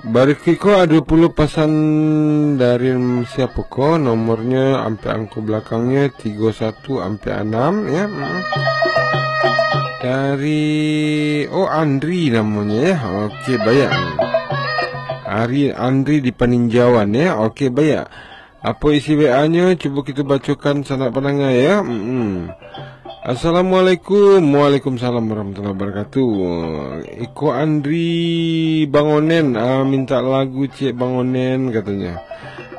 Barikiko ada 20 pesan dari siapa ko, nomornya sampai angka belakangnya 31 sampai 6 ya. Dari Andri namanya ya. Oke, baik. Andri di Paninjauan ya. Oke, baik. Apa isi WA-nya? Coba kita bacakan sanak pendengar ya. Assalamualaikum. Waalaikumsalam warahmatullahi wabarakatuh. Iko Andri Bangonen minta lagu Cik Bangonen katanya.